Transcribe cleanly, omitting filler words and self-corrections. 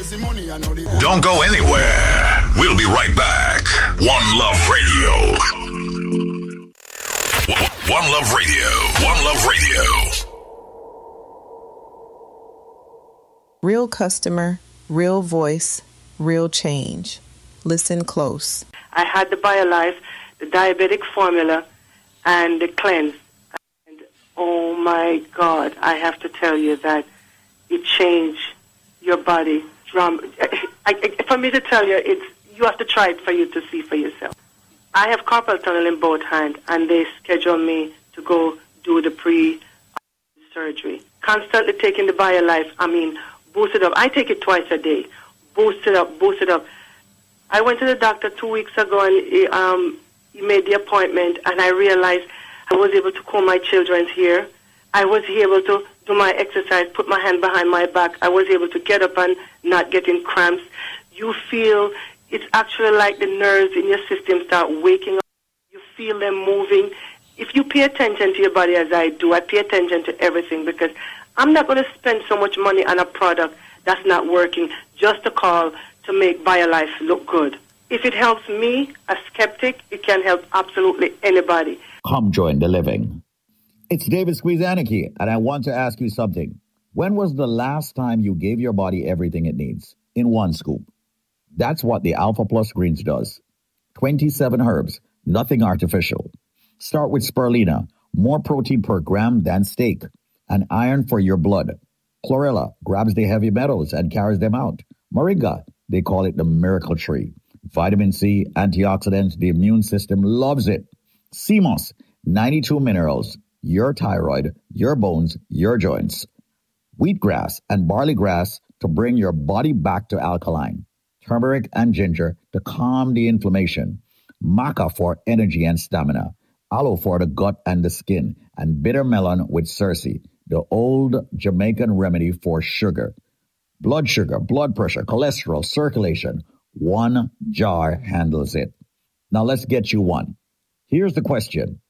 Don't go anywhere. We'll be right back. One Love Radio. One Love Radio. One Love Radio. Real customer, real voice, real change. Listen close. I had the BioLife, the diabetic formula, and the cleanse. And oh my God, I have to tell you that it changed your body. For me to tell you, you have to try it for you to see for yourself. I have carpal tunnel in both hands, and they schedule me to go do the pre-surgery. Constantly taking the BioLife, boost it up. I take it twice a day. Boost it up, boost it up. I went to the doctor 2 weeks ago, and he made the appointment, and I realized I was able to comb my children's hair. I was able to do my exercise, put my hand behind my back. I was able to get up and not get in cramps. You feel it's actually like the nerves in your system start waking up. You feel them moving. If you pay attention to your body as I do, I pay attention to everything, because I'm not going to spend so much money on a product that's not working just to call to make BioLife look good. If it helps me, a skeptic, it can help absolutely anybody. Come join the living. It's David Squeezaniki, and I want to ask you something. When was the last time you gave your body everything it needs in one scoop? That's what the Alpha Plus Greens does. 27 herbs, nothing artificial. Start with spirulina, more protein per gram than steak, and iron for your blood. Chlorella grabs the heavy metals and carries them out. Moringa, they call it the miracle tree. Vitamin C, antioxidants, the immune system loves it. CMOS, 92 minerals, your thyroid, your bones, your joints. Wheatgrass and barley grass to bring your body back to alkaline. Turmeric and ginger to calm the inflammation. Maca for energy and stamina. Aloe for the gut and the skin. And bitter melon with Cersei, the old Jamaican remedy for sugar. Blood sugar, blood pressure, cholesterol, circulation. One jar handles it. Now let's get you one. Here's the question.